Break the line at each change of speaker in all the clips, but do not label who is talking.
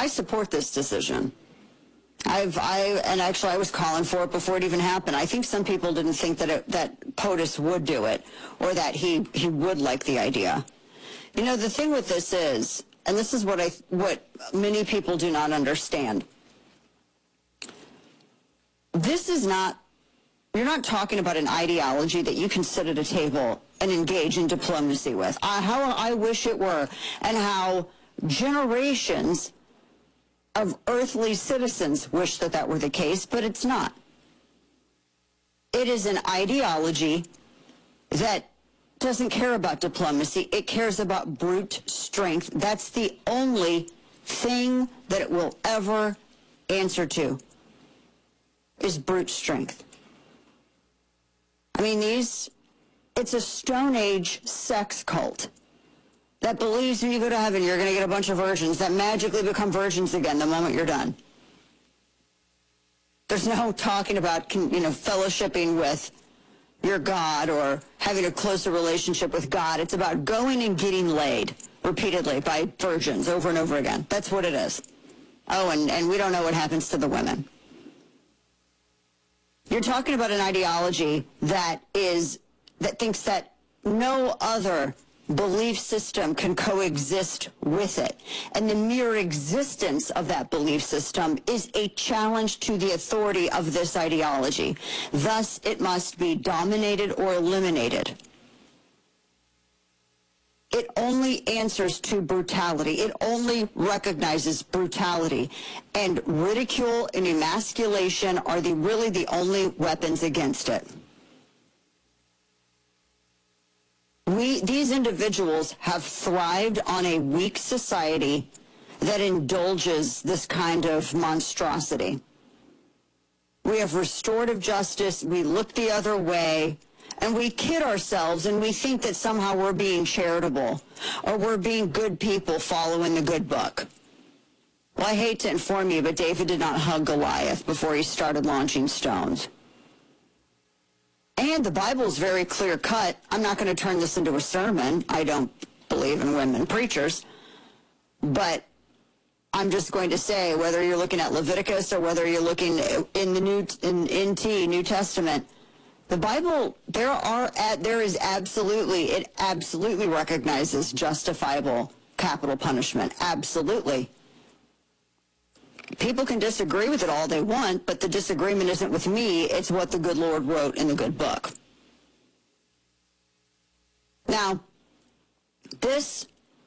I support this decision. And actually I was calling for it before it even happened. I think some people didn't think that POTUS would do it, or that he would like the idea. You know, the thing with this is, and this is what many people do not understand. This is not, you're not talking about an ideology that you can sit at a table and engage in diplomacy with. How I wish it were, and how generations of earthly citizens wish that that were the case, but it's not. It is an ideology that doesn't care about diplomacy. It cares about brute strength. That's the only thing that it will ever answer to, is brute strength. I mean, it's a Stone Age sex cult that believes when you go to heaven you're going to get a bunch of virgins that magically become virgins again the moment you're done. There's no talking about, fellowshipping with your God or having a closer relationship with God. It's about going and getting laid repeatedly by virgins over and over again. That's what it is. Oh, and we don't know what happens to the women. You're talking about an ideology that thinks that no other belief system can coexist with it. And the mere existence of that belief system is a challenge to the authority of this ideology. Thus, it must be dominated or eliminated. It only answers to brutality. It only recognizes brutality. And ridicule and emasculation are really the only weapons against it. These individuals have thrived on a weak society that indulges this kind of monstrosity. We have restorative justice, we look the other way, and we kid ourselves and we think that somehow we're being charitable or we're being good people following the good book. Well, I hate to inform you, but David did not hug Goliath before he started launching stones. And the Bible is very clear cut. I'm not going to turn this into a sermon. I don't believe in women preachers. But I'm just going to say, whether you're looking at Leviticus or whether you're looking in the New Testament, the Bible, it absolutely recognizes justifiable capital punishment. Absolutely. People can disagree with it all they want, but the disagreement isn't with me. It's what the good Lord wrote in the good book. Now, this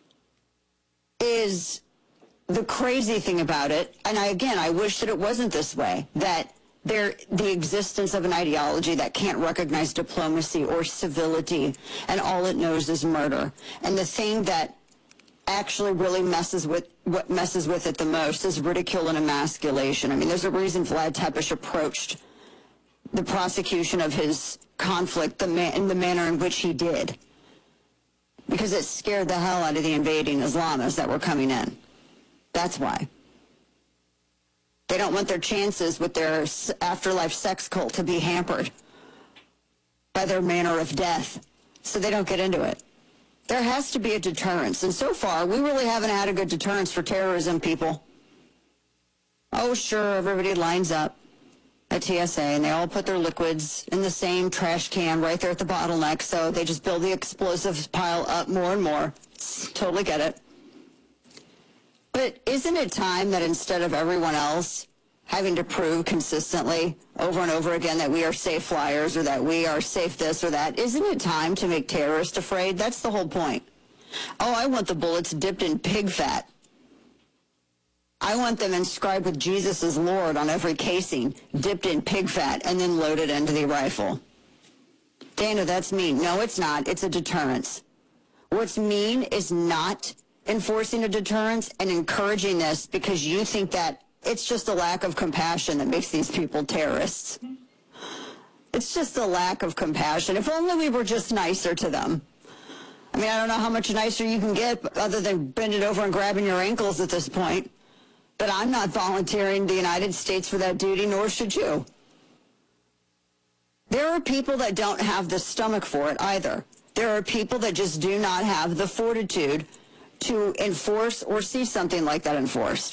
is the crazy thing about it, and I wish that it wasn't this way, that the existence of an ideology that can't recognize diplomacy or civility, and all it knows is murder. And the thing that actually really messes with it the most is ridicule and emasculation. I mean, there's a reason Vlad Tepes approached the prosecution of his conflict in the manner in which he did, because it scared the hell out of the invading Islamists that were coming in. That's why. They don't want their chances with their afterlife sex cult to be hampered by their manner of death, so they don't get into it. There has to be a deterrence, and so far, we really haven't had a good deterrence for terrorism, people. Oh, sure, everybody lines up at TSA, and they all put their liquids in the same trash can right there at the bottleneck, so they just build the explosives pile up more and more. Totally get it. But isn't it time that instead of everyone else having to prove consistently over and over again that we are safe flyers or that we are safe this or that, isn't it time to make terrorists afraid? That's the whole point. Oh, I want the bullets dipped in pig fat. I want them inscribed with Jesus as Lord on every casing, dipped in pig fat, and then loaded into the rifle. Dana, that's mean. No, it's not. It's a deterrence. What's mean is not enforcing a deterrence and encouraging this because you think that it's just a lack of compassion that makes these people terrorists. It's just a lack of compassion. If only we were just nicer to them. I mean, I don't know how much nicer you can get other than bending over and grabbing your ankles at this point. But I'm not volunteering the United States for that duty, nor should you. There are people that don't have the stomach for it either. There are people that just do not have the fortitude to enforce or see something like that enforced.